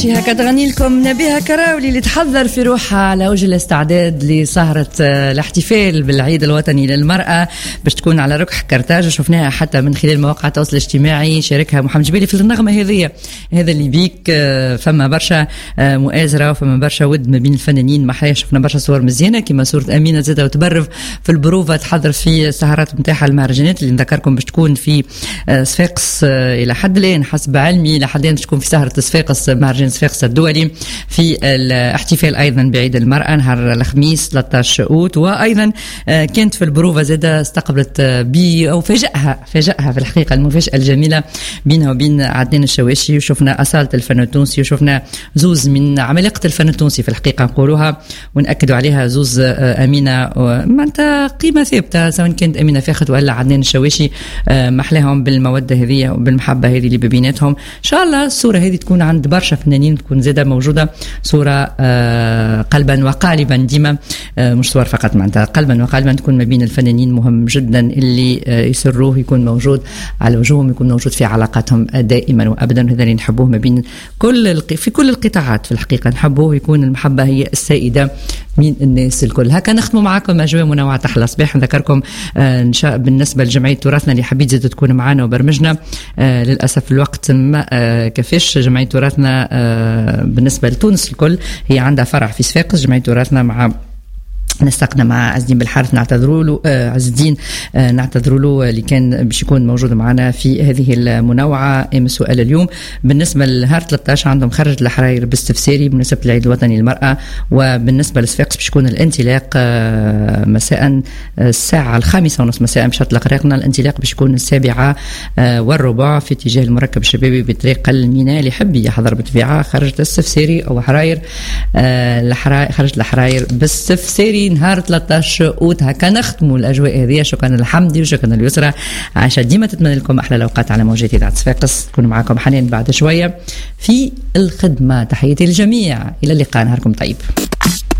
هكا تغني لكم نبيها كراولي اللي تحضر في روحها على وجه الاستعداد لسهرة الاحتفال بالعيد الوطني للمرأة باش تكون على ركح كرتاج. شفناها حتى من خلال مواقع التواصل الاجتماعي، شاركها محمد جبالي في النغمة هذا اللي بيك. فما برشا مؤازرة وفما برشا ود ما بين الفنانين محلية. شفنا برشا صور مزيانة كما صورة أمينة زادة وتبرف في البروفة تحضر في السهرات متاحة المهرجانات اللي نذكركم باش تكون في صفاقس إلى حد الآن حسب علمي إلى حد الآن باش تكون في سهرة صفاقس مهرجان صفاقس الدولي في الاحتفال أيضا بعيد المرأة نهار الخميس 13 أوت. وأيضا كانت في البروفة زادة استقبلت أو فاجأها في الحقيقة المفاجأة الجميلة بينها وبين عدنان الشواشي، وشفنا أصالة الفن التونسي وشفنا زوز من عمالقة الفن التونسي في الحقيقة نقولوها ونأكدوا عليها. زوز أمينة معناتها قيمة ثابتة سواء كانت أمينة فاخت ولا عدنان الشواشي، محلاهم بالمودة هذه وبالمحبة هذه اللي بيناتهم. إن شاء الله الصورة هذه تكون عند برشا فنانين، تكون زادة موجودة صورة قلبا وقالبا ديما، مش صور فقط معناتها قلبا وقالبا تكون ما بين الفنانين. مهم جدا اللي يسروه يكون موجود على وجوههم، يكون موجود في علاقاتهم دائما وابدا. هذا اللي نحبوه ما بين في كل القطاعات في الحقيقة، نحبوه يكون المحبة هي السائدة من الناس الكل. هكا نختموا معكم أجواء منوعة تحلى صباح. نذكركم بالنسبة لجمعية تراثنا اللي حبيت زاد تكون معنا وبرمجنا، للأسف الوقت ما كفاش. جمعية تراثنا بالنسبة لتونس الكل هي عندها فرع في صفاقس. جمعية تراثنا مع نسقنا مع عز الدين بالحارث نعتذروا له نعتذروا له اللي كان باش يكون موجود معنا في هذه المنوعه. سؤال اليوم بالنسبه لنهار 13 عندهم خرج الحراير باستفساري بمناسبه العيد الوطني للمراه، وبالنسبه لصفاقس باش يكون الانطلاق مساء الساعه 5:30 مساء بشط ريقنا. الانطلاق باش يكون 7:15 في اتجاه المركب الشبابي بطريق الميناء. اللي يحب يحضر بالطبيعه خرجت السفساري او حراير خرجت الحراير باستفساري نهار 13 أوت. هكا نختموا الأجواء هذه. شكرا لحمدي وشكرا ليسرى. عشان ديما تتمنى لكم أحلى الأوقات على موجات إذاعة صفاقس. تكون معكم حنان بعد شوية في الخدمة. تحياتي للجميع، إلى اللقاء، نهاركم طيب.